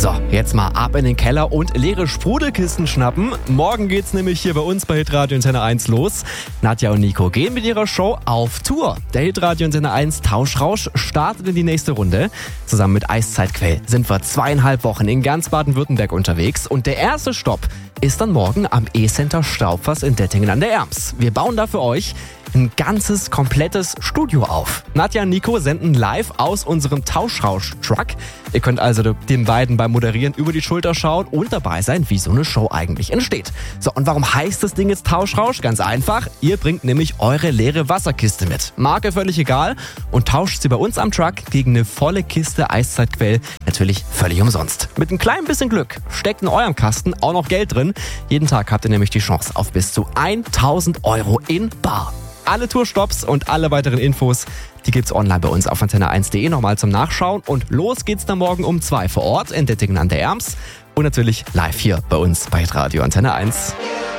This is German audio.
So, jetzt mal ab in den Keller und leere Sprudelkisten schnappen. Morgen geht's nämlich hier bei uns bei Hitradio Antenne 1 los. Nadja und Nico gehen mit ihrer Show auf Tour. Der Hitradio Antenne 1 Tauschrausch startet in die nächste Runde. Zusammen mit Eiszeitquell sind wir 2,5 Wochen in ganz Baden-Württemberg unterwegs. Und der erste Stopp ist dann morgen am E-Center Stauffass in Dettingen an der Erms. Wir bauen da für euch ein ganzes, komplettes Studio auf. Nadja und Nico senden live aus unserem Tauschrausch-Truck. Ihr könnt also den beiden beim Moderieren über die Schulter schauen und dabei sein, wie so eine Show eigentlich entsteht. So, und warum heißt das Ding jetzt Tauschrausch? Ganz einfach, ihr bringt nämlich eure leere Wasserkiste mit. Marke völlig egal und tauscht sie bei uns am Truck gegen eine volle Kiste Eiszeitquell. Natürlich völlig umsonst. Mit ein klein bisschen Glück steckt in eurem Kasten auch noch Geld drin. Jeden Tag habt ihr nämlich die Chance auf bis zu 1.000 Euro in bar. Alle Tourstops und alle weiteren Infos, die gibt's online bei uns auf antenne1.de nochmal zum Nachschauen. Und los geht's dann morgen um 2 vor Ort in Dettingen an der Erms und natürlich live hier bei uns bei Radio Antenne 1.